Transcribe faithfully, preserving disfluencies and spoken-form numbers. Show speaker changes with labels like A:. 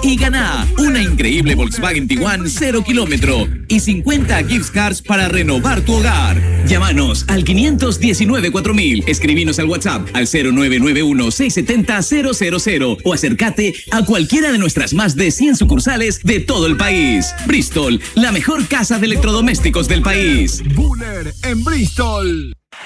A: y gana una increíble Volkswagen Tiguan cero kilómetro y cincuenta gift cards para renovar tu hogar. Llámanos al quinientos diecinueve cuatro mil, escribinos al WhatsApp al cero nueve nueve uno seis siete cero cero cero cero o acércate a cualquiera de nuestras más de cien sucursales de todo el país. Bristol, la mejor casa de electrodomésticos del país.
B: Buller en Bristol.